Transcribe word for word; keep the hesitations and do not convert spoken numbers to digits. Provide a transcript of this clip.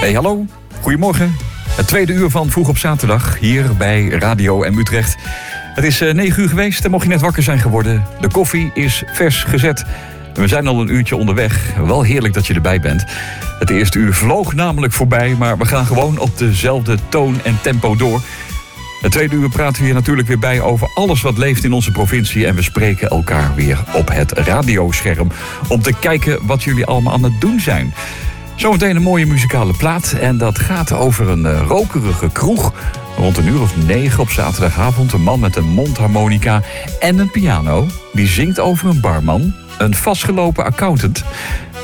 Hey, hallo. Goedemorgen. Het tweede uur van Vroeg op Zaterdag, hier bij Radio M Utrecht. Het is uh, negen uur geweest en mocht je net wakker zijn geworden. De koffie is vers gezet. We zijn al een uurtje onderweg. Wel heerlijk dat je erbij bent. Het eerste uur vloog namelijk voorbij, maar we gaan gewoon op dezelfde toon en tempo door. Het tweede uur praten we hier natuurlijk weer bij over alles wat leeft in onze provincie. En we spreken elkaar weer op het radioscherm om te kijken wat jullie allemaal aan het doen zijn. Zometeen een mooie muzikale plaat. En dat gaat over een uh, rokerige kroeg. Rond een uur of negen op zaterdagavond. Een man met een mondharmonica en een piano. Die zingt over een barman. Een vastgelopen accountant.